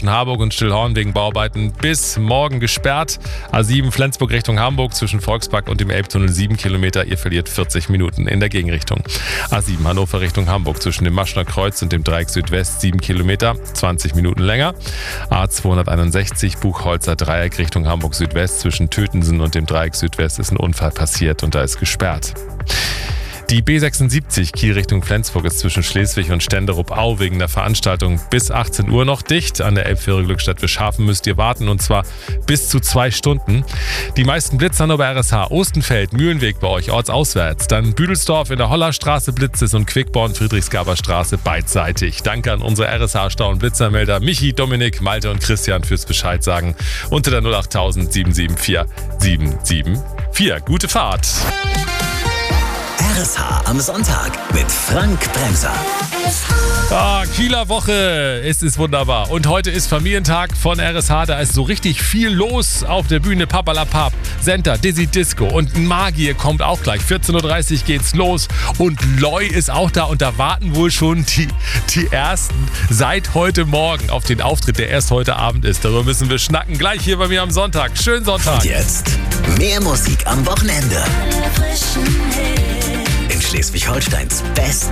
zwischen Harburg und Stillhorn wegen Bauarbeiten bis morgen gesperrt. A7 Flensburg Richtung Hamburg zwischen Volkspark und dem Elbtunnel 7 Kilometer. Ihr verliert 40 Minuten in der Gegenrichtung. A7 Hannover Richtung Hamburg zwischen dem Maschner Kreuz und dem Dreieck Südwest 7 Kilometer, 20 Minuten länger. A261 Buchholzer Dreieck Richtung Hamburg Südwest zwischen Tötensen und dem Dreieck Südwest ist ein Unfall passiert und da ist gesperrt. Die B76 Kiel Richtung Flensburg ist zwischen Schleswig und Stenderup-Au wegen der Veranstaltung bis 18 Uhr noch dicht. An der Elbfähre Glückstadt-Wischhafen müsst ihr warten und zwar bis zu 2 Stunden. Die meisten Blitzer nur bei RSH. Ostenfeld, Mühlenweg bei euch ortsauswärts. Dann Büdelsdorf in der Hollerstraße Blitz ist und Quickborn, Friedrichsgaber Straße beidseitig. Danke an unsere RSH-Stau- und Blitzermelder Michi, Dominik, Malte und Christian fürs Bescheid sagen. Unter der 08000 774 774. Gute Fahrt! RSH am Sonntag mit Frank Bremser. Kieler Woche, es ist wunderbar. Und heute ist Familientag von RSH. Da ist so richtig viel los auf der Bühne. Papalapap, Senta, Dizzy Disco und ein Magier kommt auch gleich. 14.30 Uhr geht's los und Loi ist auch da. Und da warten wohl schon die Ersten seit heute Morgen auf den Auftritt, der erst heute Abend ist. Darüber müssen wir schnacken. Gleich hier bei mir am Sonntag. Schönen Sonntag. Und jetzt mehr Musik am Wochenende. In Schleswig-Holsteins Best